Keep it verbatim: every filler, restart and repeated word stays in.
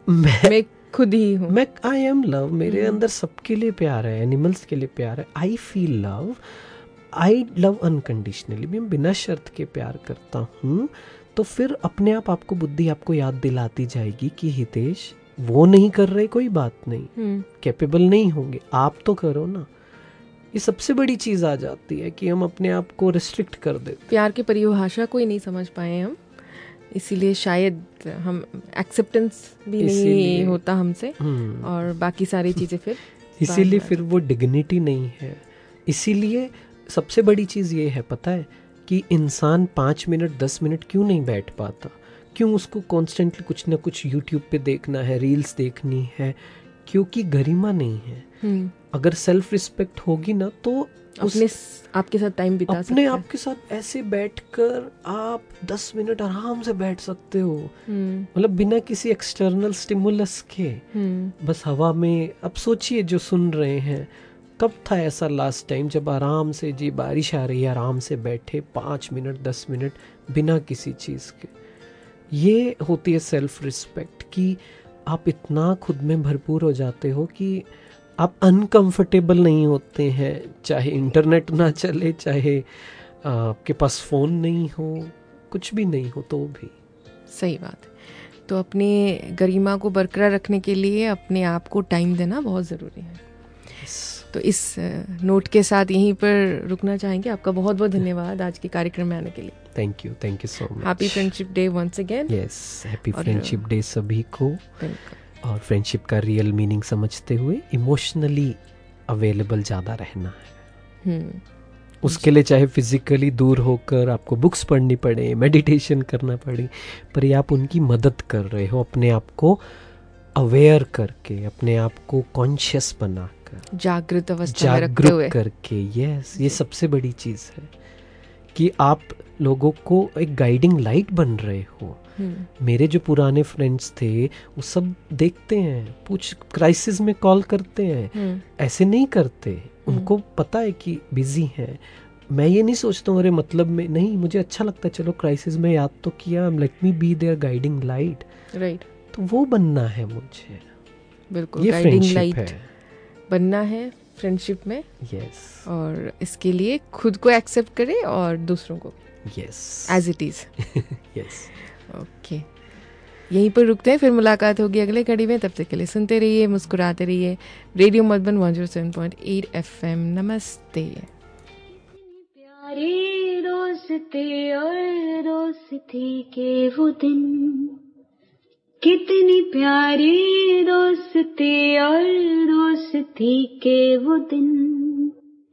मैं, मैं खुद ही हूँ, मैं आई एम लव, मेरे अंदर सबके लिए प्यार है, एनिमल्स के लिए प्यार है, I feel love, I love unconditionally, मैं बिना शर्त के प्यार करता हूँ। तो फिर अपने आप आपको बुद्धि आपको याद दिलाती जाएगी कि हितेश वो नहीं कर रहे, कोई बात नहीं, कैपेबल नहीं होंगे, आप तो करो ना। ये सबसे बड़ी चीज आ जाती है कि हम अपने आप को रिस्ट्रिक्ट कर देते। प्यार की परिभाषा कोई नहीं समझ पाए हम, इसीलिए शायद हम एक्सेप्टेंस भी नहीं होता हमसे, और बाकी सारी चीज़ें फिर इसीलिए फिर वो डिग्निटी नहीं है। इसीलिए सबसे बड़ी चीज़ ये है, पता है, कि इंसान पाँच मिनट दस मिनट क्यों नहीं बैठ पाता, क्यों उसको कॉन्स्टेंटली कुछ ना कुछ यूट्यूब पे देखना है, रील्स देखनी है, क्योंकि गरिमा नहीं है। अगर सेल्फ रिस्पेक्ट होगी ना तो अपने आपके साथ टाइम बिता सकते अपने आपके साथ ऐसे बैठकर आप दस मिनट आराम से बैठ सकते हो, मतलब बिना किसी एक्सटर्नल स्टिमुलस के, बस हवा में। अब सोचिए जो सुन रहे हैं, कब था ऐसा लास्ट टाइम जब आराम से, जी बारिश आ रही है, आराम से बैठे पाँच मिनट दस मिनट बिना किसी चीज़ के। ये होती है सेल्फ रिस्पेक्ट, कि आप इतना खुद में भरपूर हो जाते हो कि आप अनकंफर्टेबल नहीं होते हैं, चाहे इंटरनेट ना चले, चाहे आपके पास फ़ोन नहीं हो, कुछ भी नहीं हो तो भी। सही बात है। तो अपनी गरिमा को बरकरार रखने के लिए अपने आप को टाइम देना बहुत ज़रूरी है। yes. तो इस नोट के साथ यहीं पर रुकना चाहेंगे। आपका बहुत बहुत धन्यवाद आज के कार्यक्रम में आने के लिए। Thank you, thank you so much. Happy friendship day once again. Yes, happy friendship day सभी को। और फ्रेंडशिप का रियल मीनिंग समझते हुए इमोशनली अवेलेबल ज़्यादा रहना है। hmm. उसके लिए चाहे फिजिकली दूर होकर आपको बुक्स पढ़नी पड़े, मेडिटेशन करना पड़े, पर ये आप उनकी मदद कर रहे हो, अपने आप को अवेयर करके, अपने आप को कॉन्शियस बनाकर, जागृत अवस्था में रखते हुए करके। यस, ये सबसे बड़ी चीज़ है कि आप लोगों को एक गाइडिंग लाइट बन रहे हो। Hmm. मेरे जो पुराने फ्रेंड्स थे वो सब देखते हैं, पूछ क्राइसिस में कॉल करते हैं। hmm. ऐसे नहीं करते, hmm. उनको पता है कि बिजी हैं। मैं ये नहीं सोचता हूँ अरे मतलब में नहीं, मुझे अच्छा लगता है, चलो क्राइसिस में याद तो किया, let me be there guiding light. Right, तो वो बनना है मुझे। बिल्कुल, गाइडिंग लाइट बनना है फ्रेंडशिप में। Yes yes. और इसके लिए खुद को एक्सेप्ट करें और दूसरों को yes as it is. Yes, okay, यहीं पर रुकते हैं, फिर मुलाकात होगी अगले कड़ी में। तब तक के लिए सुनते रहिए, मुस्कुराते रहिए। Radio Madhuban one zero seven point eight FM. नमस्ते। प्यारी दोस्ती और दोस्ती के वो दिन, कितनी प्यारी दोस्ती और दोस्ती के वो दिन।